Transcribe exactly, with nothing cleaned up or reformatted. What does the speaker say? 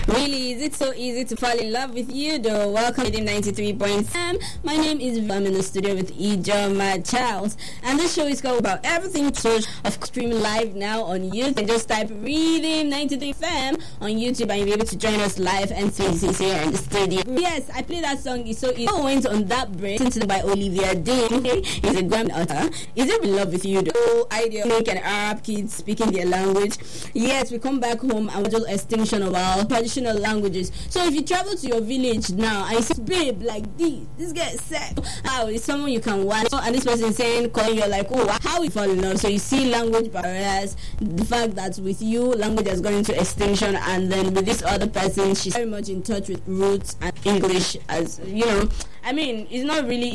Really, is it so easy to fall in love with you though? Welcome to ninety-three point seven. My name is I'm in the studio with Ijoma Charles, and this show is called About Everything Church. Of stream live now on YouTube. Just type Reading ninety-three F M on YouTube and you'll be able to join us live and see this here in the studio. Yes, I played that song. It's so easy. I went on that break listened to by Olivia Dean. Okay, he's a grand author. Is it in love with you though? Idea make an Arab kid speaking their language. Yes, we come back home and we just extinction of our traditional languages. So if you travel to your village now and you say, babe, like this, this guy said, how is someone you can watch? And this person saying, calling you like, oh, how we fall in love? So you see language barriers, the fact that with you, language has gone into extinction, and then with this other person, she's very much in touch with roots and English, as you know. I mean, it's not really